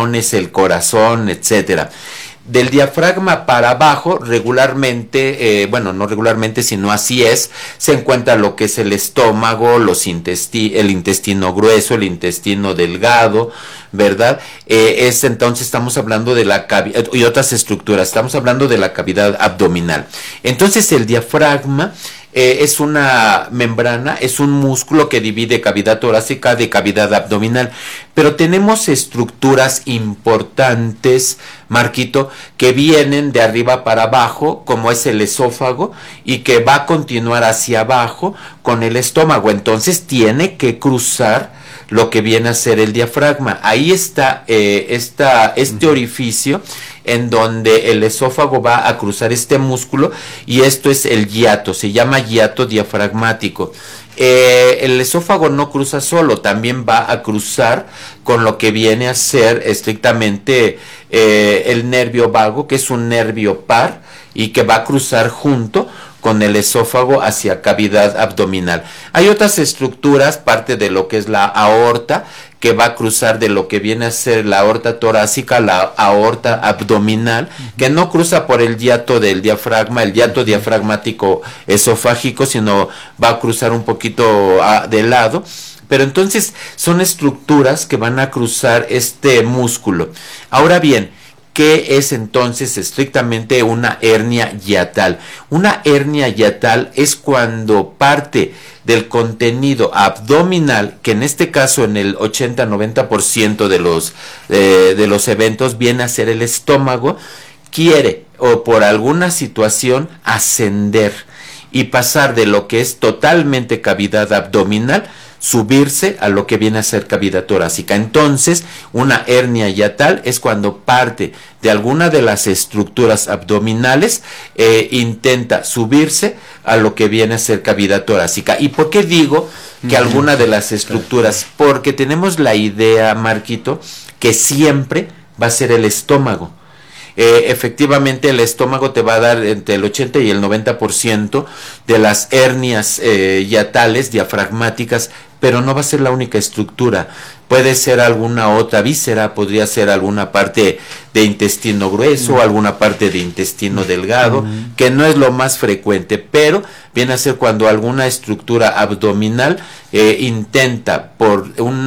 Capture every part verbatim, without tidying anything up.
pulmones, el corazón, etcétera. Del diafragma para abajo, regularmente, eh, bueno, no regularmente, sino así es, se encuentra lo que es el estómago, los intesti el intestino grueso, el intestino delgado, ¿verdad? Eh, es entonces, estamos hablando de la cavidad, y otras estructuras, estamos hablando de la cavidad abdominal. Entonces, el diafragma Eh, es una membrana, es un músculo que divide cavidad torácica de cavidad abdominal, pero tenemos estructuras importantes, Marquito, que vienen de arriba para abajo, como es el esófago, y que va a continuar hacia abajo con el estómago. Entonces tiene que cruzar lo que viene a ser el diafragma. Ahí está eh, esta, este orificio en donde el esófago va a cruzar este músculo, y esto es el hiato, se llama hiato diafragmático. Eh, el esófago no cruza solo, también va a cruzar con lo que viene a ser estrictamente eh, el nervio vago, que es un nervio par, y que va a cruzar junto con el esófago hacia cavidad abdominal. Hay otras estructuras, parte de lo que es la aorta, que va a cruzar de lo que viene a ser la aorta torácica, la aorta abdominal, uh-huh. que no cruza por el hiato del diafragma, el hiato uh-huh. diafragmático esofágico, sino va a cruzar un poquito a, de lado. Pero entonces son estructuras que van a cruzar este músculo. Ahora bien, ¿qué es entonces estrictamente una hernia hiatal? Una hernia hiatal es cuando parte del contenido abdominal, que en este caso en el ochenta a noventa por ciento de los, eh, de los eventos viene a ser el estómago, quiere o por alguna situación ascender y pasar de lo que es totalmente cavidad abdominal, subirse a lo que viene a ser cavidad torácica. Entonces, una hernia hiatal es cuando parte de alguna de las estructuras abdominales, eh, intenta subirse a lo que viene a ser cavidad torácica. ¿Y por qué digo que alguna de las estructuras? Porque tenemos la idea, Marquito, que siempre va a ser el estómago. Eh, efectivamente el estómago te va a dar entre el ochenta y el noventa por ciento de las hernias eh, hiatales diafragmáticas, pero no va a ser la única estructura. Puede ser alguna otra víscera, podría ser alguna parte de intestino grueso, uh-huh. alguna parte de intestino delgado, uh-huh. que no es lo más frecuente, pero viene a ser cuando alguna estructura abdominal eh, intenta por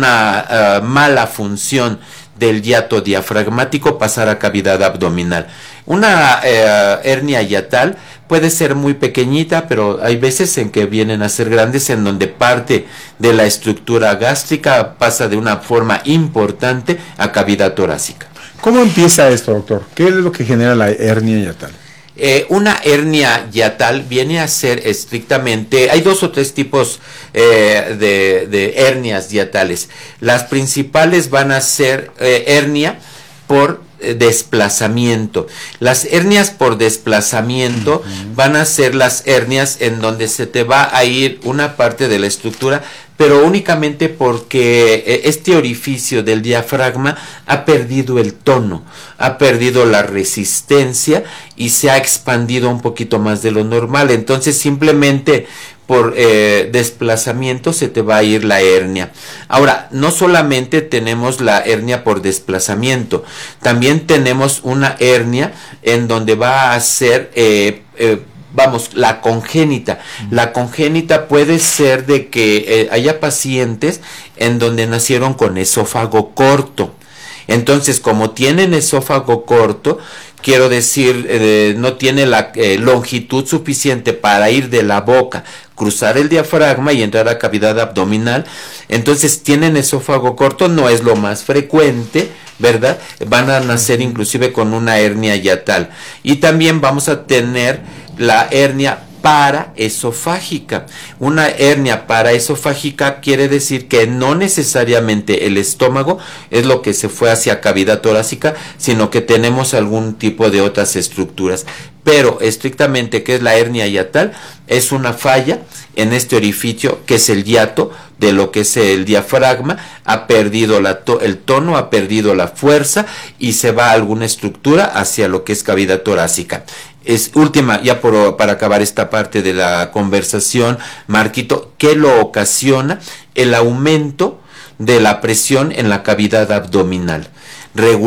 una uh, mala función del hiato diafragmático pasar a cavidad abdominal. Una eh, hernia hiatal puede ser muy pequeñita, pero hay veces en que vienen a ser grandes, en donde parte de la estructura gástrica pasa de una forma importante a cavidad torácica. ¿Cómo empieza esto, doctor? ¿Qué es lo que genera la hernia hiatal? Eh, una hernia hiatal viene a ser estrictamente, hay dos o tres tipos eh, de, de hernias hiatales. Las principales van a ser eh, hernia por eh, desplazamiento. Las hernias por desplazamiento uh-huh. van a ser las hernias en donde se te va a ir una parte de la estructura, pero únicamente porque este orificio del diafragma ha perdido el tono, ha perdido la resistencia y se ha expandido un poquito más de lo normal. Entonces simplemente por eh, desplazamiento se te va a ir la hernia. Ahora, no solamente tenemos la hernia por desplazamiento, también tenemos una hernia en donde va a ser eh, eh, vamos, la congénita. La congénita puede ser de que eh, haya pacientes en donde nacieron con esófago corto. Entonces, como tienen esófago corto, quiero decir, eh, no tiene la eh, longitud suficiente para ir de la boca, cruzar el diafragma y entrar a cavidad abdominal, entonces tienen esófago corto, no es lo más frecuente, ¿verdad? Van a nacer inclusive con una hernia hiatal. Y también vamos a tener la hernia paraesofágica. Una hernia paraesofágica quiere decir que no necesariamente el estómago es lo que se fue hacia cavidad torácica, sino que tenemos algún tipo de otras estructuras. Pero estrictamente, ¿qué es la hernia hiatal? Es una falla en este orificio, que es el hiato de lo que es el diafragma, ha perdido la to el tono, ha perdido la fuerza y se va a alguna estructura hacia lo que es cavidad torácica. Es última, ya por, para acabar esta parte de la conversación, Marquito, ¿qué lo ocasiona? El aumento de la presión en la cavidad abdominal. Regular